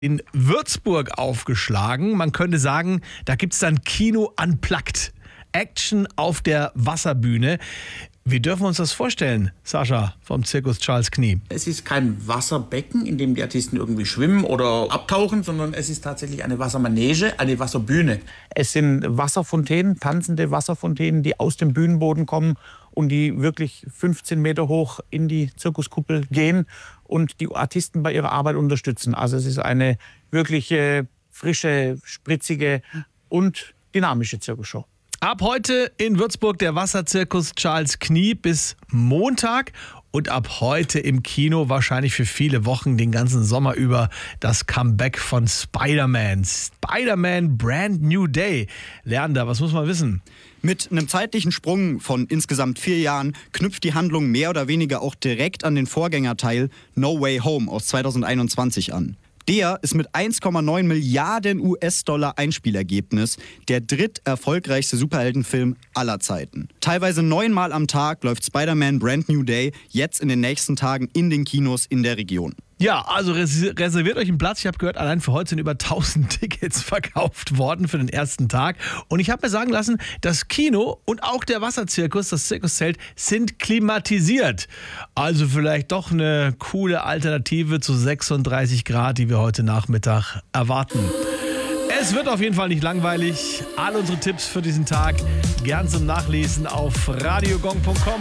in Würzburg aufgeschlagen. Man könnte sagen, da gibt es dann Kino unplugged. Action auf der Wasserbühne. Wie dürfen wir uns das vorstellen, Sascha vom Zirkus Charles Knie? Es ist kein Wasserbecken, in dem die Artisten irgendwie schwimmen oder abtauchen, sondern es ist tatsächlich eine Wassermanege, eine Wasserbühne. Es sind Wasserfontänen, tanzende Wasserfontänen, die aus dem Bühnenboden kommen und die wirklich 15 Meter hoch in die Zirkuskuppel gehen und die Artisten bei ihrer Arbeit unterstützen. Also es ist eine wirklich frische, spritzige und dynamische Zirkusshow. Ab heute in Würzburg der Wasserzirkus Charles Knie bis Montag und ab heute im Kino wahrscheinlich für viele Wochen den ganzen Sommer über das Comeback von Spider-Man. Spider-Man Brand New Day. Leander, was muss man wissen? Mit einem zeitlichen Sprung von insgesamt 4 Jahren knüpft die Handlung mehr oder weniger auch direkt an den Vorgängerteil No Way Home aus 2021 an. Der ist mit 1,9 Milliarden US-Dollar Einspielergebnis der dritterfolgreichste Superheldenfilm aller Zeiten. Teilweise 9-mal am Tag läuft Spider-Man Brand New Day jetzt in den nächsten Tagen in den Kinos in der Region. Ja, also reserviert euch einen Platz. Ich habe gehört, allein für heute sind über 1000 Tickets verkauft worden für den ersten Tag. Und ich habe mir sagen lassen, das Kino und auch der Wasserzirkus, das Zirkuszelt, sind klimatisiert. Also vielleicht doch eine coole Alternative zu 36 Grad, die wir heute Nachmittag erwarten. Es wird auf jeden Fall nicht langweilig. All unsere Tipps für diesen Tag gern zum Nachlesen auf radiogong.com.